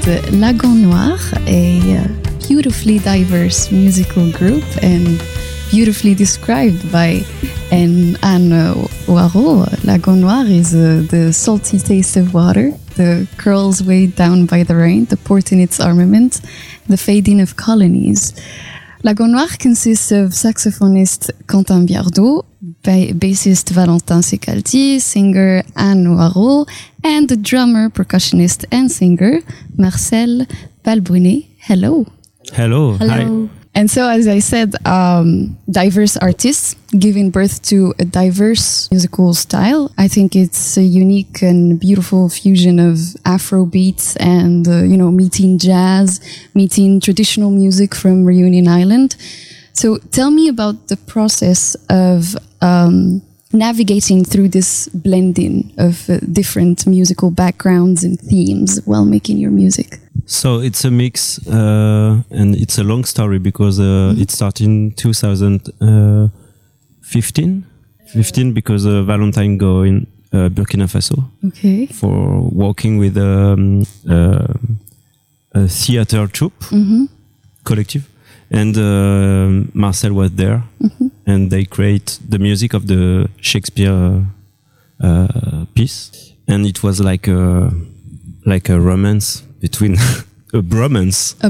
Lagon Noir, a beautifully diverse musical group and beautifully described by Anne Oireau. Lagon Noir is the salty taste of water, the curls weighed down by the rain, the port in its armament, the fading of colonies. Lagon Noir consists of saxophonist Quentin Biardot, bassist Valentin Secaldi, singer Anne Oireau, and the drummer, percussionist and singer Marcel Balbrunet. Hello. Hello. Hi. And so, as I said, diverse artists giving birth to a diverse musical style. I think it's a unique and beautiful fusion of Afrobeats and, meeting jazz, meeting traditional music from Reunion Island. So tell me about the process of navigating through this blending of different musical backgrounds and themes while making your music. So it's a mix, and it's a long story because it started in 2015. 15 because Valentine go in Burkina Faso for working with a theater troupe collective, and Marcel was there, and they create the music of the Shakespeare piece, and it was like a romance between a bromance